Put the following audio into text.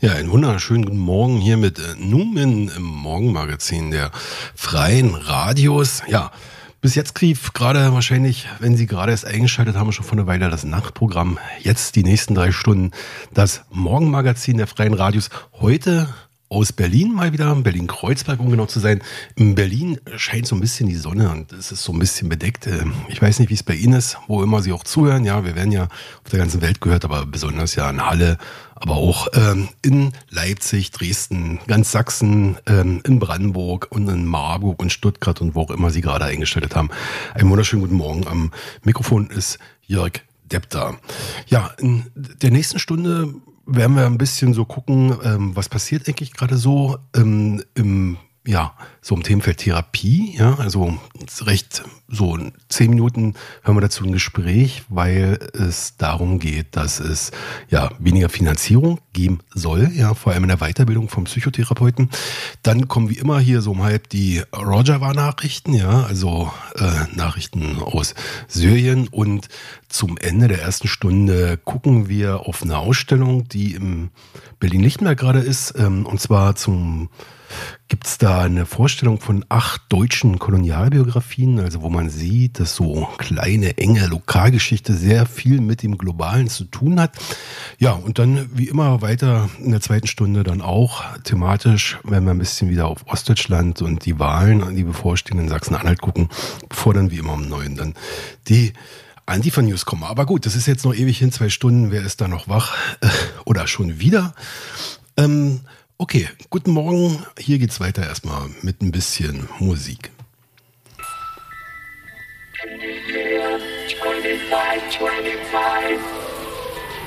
Ja, einen wunderschönen guten Morgen hier mit Numen im Morgenmagazin der Freien Radios. Ja, bis jetzt lief gerade wahrscheinlich, wenn Sie gerade erst eingeschaltet haben, schon vor einer Weile das Nachtprogramm. Jetzt die nächsten 3 Stunden das Morgenmagazin der Freien Radios. Heute aus Berlin mal wieder, Berlin-Kreuzberg, um genau zu sein. In Berlin scheint so ein bisschen die Sonne und es ist so ein bisschen bedeckt. Ich weiß nicht, wie es bei Ihnen ist, wo immer Sie auch zuhören. Ja, wir werden ja auf der ganzen Welt gehört, aber besonders ja in Halle, aber auch in Leipzig, Dresden, ganz Sachsen, in Brandenburg und in Marburg und Stuttgart und wo auch immer Sie gerade eingeschaltet haben. Einen wunderschönen guten Morgen. Am Mikrofon ist Jörg Depp da. Ja, in der nächsten Stunde werden wir ein bisschen so gucken, was passiert eigentlich gerade so so im Themenfeld Therapie. Ja, also recht so in 10 Minuten hören wir dazu ein Gespräch, weil es darum geht, dass es ja weniger Finanzierung geben soll, ja, vor allem in der Weiterbildung vom Psychotherapeuten. Dann kommen wie immer hier so um halb die Rojava-Nachrichten, ja, also Nachrichten aus Syrien, und zum Ende der ersten Stunde gucken wir auf eine Ausstellung, die im Berlin-Lichtenberg gerade ist, und zwar gibt's da eine Vorstellung von 8 deutschen Kolonialbiografien, also wo man sieht, dass so kleine, enge Lokalgeschichte sehr viel mit dem Globalen zu tun hat. Ja, und dann wie immer weiter in der zweiten Stunde dann auch thematisch, wenn wir ein bisschen wieder auf Ostdeutschland und die Wahlen, die bevorstehenden in Sachsen-Anhalt gucken, bevor dann wie immer um 9 dann die Antifa-News kommen. Aber gut, das ist jetzt noch ewig hin, 2 Stunden, wer ist da noch wach? Oder schon wieder? Okay, guten Morgen. Hier geht's weiter erstmal mit ein bisschen Musik. 25, 25.